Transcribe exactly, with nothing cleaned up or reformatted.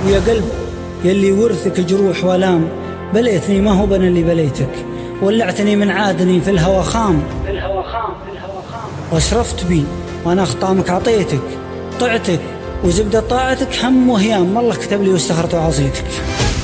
يا قلب يلي ورثك جروح والام، بليتني ما هو بنا اللي بليتك، ولعتني من عادني في الهوى خام، في الهوى خام في الهوى خام، واشرفت بي وانا خطامك عطيتك، طعتك وزبدة طاعتك هم وهيام، والله كتب لي واستخرت وعصيتك.